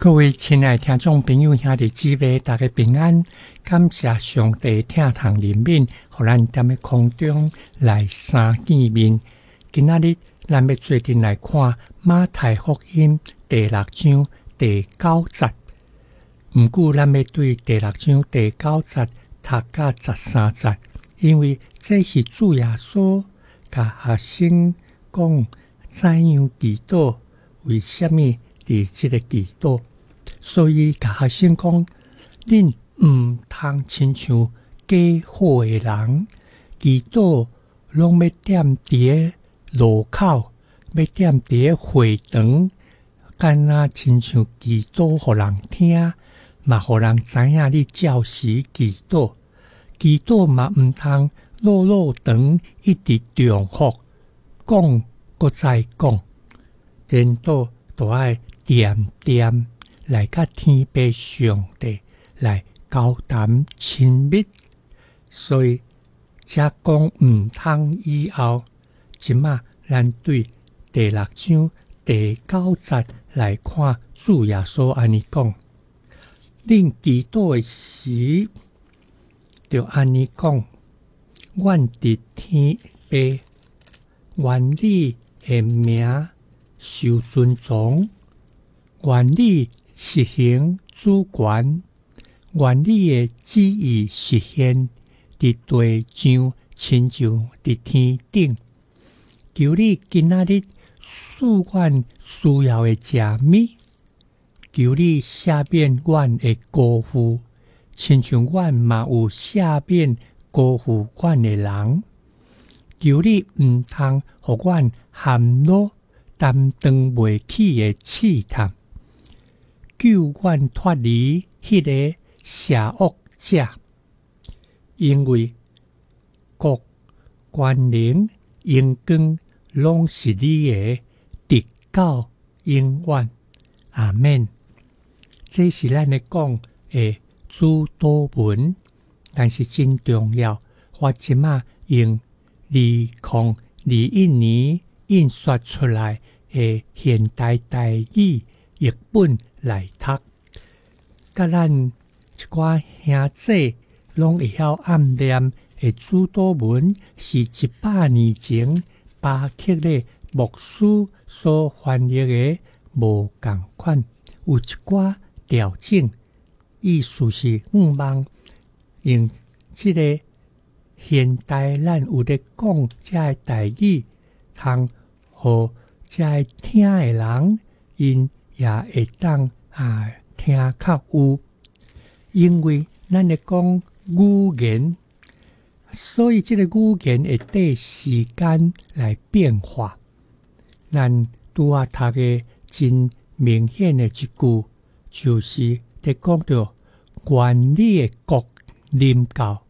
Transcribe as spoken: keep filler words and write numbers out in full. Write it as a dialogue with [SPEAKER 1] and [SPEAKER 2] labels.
[SPEAKER 1] 各位亲爱听众朋友兄弟姊妹，大家平安！感谢上帝听堂怜悯，互咱踮咧空中来相见面。今仔日咱要做阵来看马太福音第六章第九节。毋过咱要对第六章第九节读到十三节，因为这是主耶稣甲学生讲怎样祈祷，为什么伫即个祈祷。所以甲学生讲，恁毋通亲像假好诶人，祈祷拢要踮伫诶路口，要踮伫诶会堂，敢若亲像祈禱互人聽，嘛互人知影你照時祈禱。祈禱嘛毋通落落長，一直重複講，閣再講，顛倒都愛點點。來甲天父上帝來交談親密，所以才講毋通以後，即馬咱對第六章第九節來看主耶穌安尼講：恁祈禱的時，就安尼講，阮佇天父，願你的名受尊重，願你實行主權，願你的旨意實現佇地上，親像佇天頂。求你今仔日賜阮需要的食物，求你赦免阮的辜負，親像阮嘛有赦免辜負阮的人。求你毋通互阮陷落擔當袂起的試探。救阮脫離迄個邪惡者，因為國、權能、榮光，攏是你的，直到永遠。阿們。這是咱咧講的主禱文，但是真重要。我即馬用二零二一年印刷出來的現代台語譯本來讀，甲咱一寡兄姐攏會曉暗念的主禱文，是一百年前巴克勒牧師所翻譯的無共款，有一寡調整，意思是希望用即個現代咱有咧講遮個台語，通互遮聽的人因也會當啊聽較有，因為咱咧講語言，所以這個語言會對時間來變化。咱拄仔讀個真明顯的一句，就是咧講到願你的國臨到，